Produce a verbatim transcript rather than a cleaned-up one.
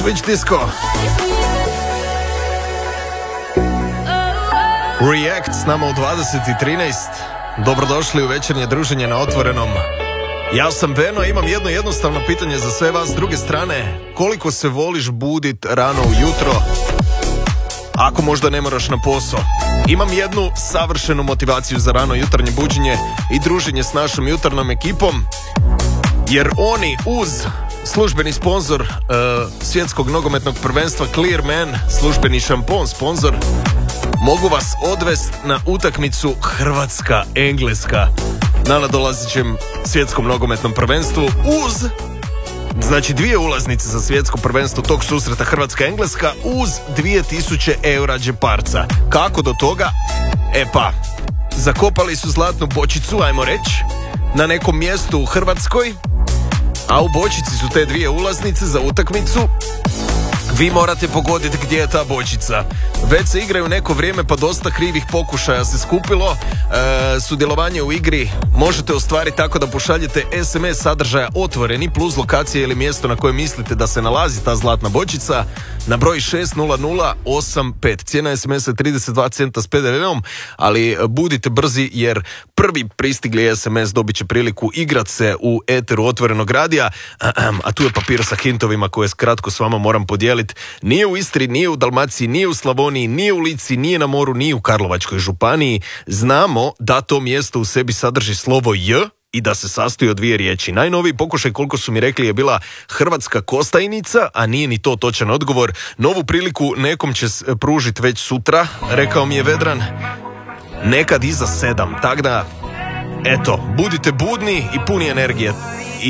Switch Disco. React s nama u dvadeset i trinaest. Dobrodošli u večernje druženje na Otvorenom. Ja sam Beno, imam jedno jednostavno pitanje za sve vas. S druge strane, koliko se voliš budit rano ujutro, ako možda ne moraš na posao? Imam jednu savršenu motivaciju za rano jutarnje buđenje i druženje s našom jutarnjom ekipom, jer oni uz službeni sponzor uh, svjetskog nogometnog prvenstva Clearman, službeni šampon sponzor, mogu vas odvest na utakmicu Hrvatska-Engleska na nadolazećem svjetskom nogometnom prvenstvu uz, znači, dvije ulaznice za svjetsko prvenstvo tog susreta Hrvatska-Engleska uz dvije tisuće eura džeparca. Kako do toga? E pa, zakopali su zlatnu bočicu, ajmo reći, na nekom mjestu u Hrvatskoj, a u bočici su te dvije ulaznice za utakmicu. Vi morate pogoditi gdje je ta bočica. Već se igraju neko vrijeme, pa dosta krivih pokušaja se skupilo. E, sudjelovanje u igri možete ostvariti tako da pošaljete es em es sadržaja otvoreni plus lokacije ili mjesto na kojem mislite da se nalazi ta zlatna bočica na broj šest nula nula osam pet. Cijena es em es je trideset dva centa s pe de veom, ali budite brzi jer prvi pristigli es em es dobit će priliku igrat se u eteru Otvorenog radija, a tu je papir sa hintovima koje kratko s vama moram podijeliti. Nije u Istri, nije u Dalmaciji, nije u Slavoniji, nije u Lici, nije na moru, nije u Karlovačkoj županiji. Znamo da to mjesto u sebi sadrži slovo J i da se sastoji od dvije riječi. Najnoviji pokušaj, koliko su mi rekli, je bila Hrvatska Kostajnica, a nije ni to točan odgovor. Novu priliku nekom će pružiti već sutra, rekao mi je Vedran, nekad iza sedam. Tako da, eto, budite budni i puni energije.